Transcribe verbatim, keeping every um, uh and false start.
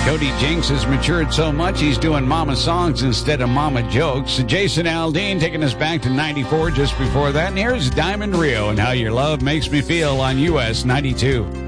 Cody Jinks has matured so much he's doing mama songs instead of mama jokes. Jason Aldean taking us back to ninety-four just before that. And here's Diamond Rio and How Your Love Makes Me Feel on U S ninety-two.